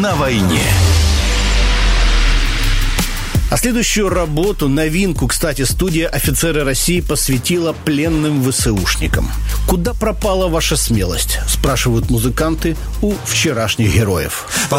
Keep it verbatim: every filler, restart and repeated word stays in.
на войне. А следующую работу, новинку, кстати, студия «Офицеры России» посвятила пленным ВСУшникам. «Куда пропала ваша смелость?» – спрашивают музыканты у вчерашних героев.